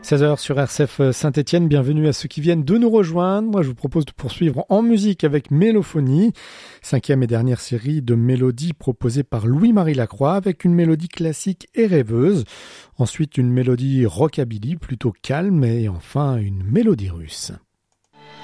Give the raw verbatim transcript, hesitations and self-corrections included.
seize heures sur R C F Saint-Étienne, bienvenue à ceux qui viennent de nous rejoindre. Moi, je vous propose de poursuivre en musique avec Mélophonie, cinquième et dernière série de mélodies proposées par Louis-Marie Lacroix, avec une mélodie classique et rêveuse, ensuite une mélodie rockabilly plutôt calme et enfin une mélodie russe.